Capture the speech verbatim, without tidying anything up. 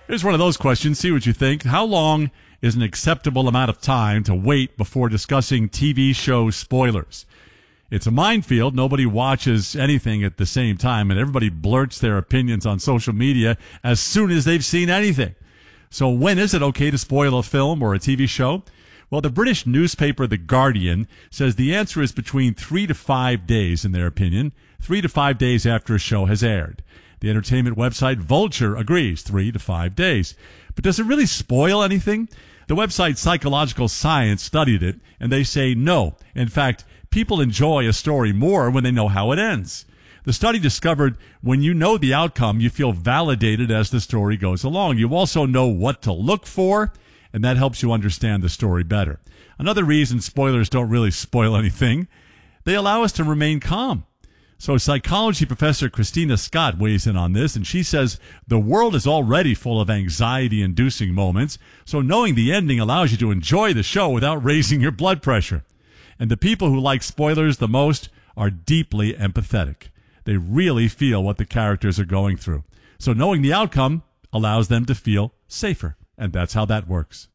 Here's one of those questions. See what you think. How long is an acceptable amount of time to wait before discussing T V show spoilers? It's a minefield. Nobody watches anything at the same time, and everybody blurts their opinions on social media as soon as they've seen anything. So when is it okay to spoil a film or a T V show? Well, the British newspaper The Guardian says the answer is between three to five days, in their opinion, three to five days after a show has aired. The entertainment website Vulture agrees, three to five days. But does it really spoil anything? The website Psychological Science studied it, and they say no. In fact, people enjoy a story more when they know how it ends. The study discovered when you know the outcome, you feel validated as the story goes along. You also know what to look for, and that helps you understand the story better. Another reason spoilers don't really spoil anything, they allow us to remain calm. So psychology professor Christina Scott weighs in on this, and she says the world is already full of anxiety-inducing moments, so knowing the ending allows you to enjoy the show without raising your blood pressure. And the people who like spoilers the most are deeply empathetic. They really feel what the characters are going through. So knowing the outcome allows them to feel safer. And that's how that works.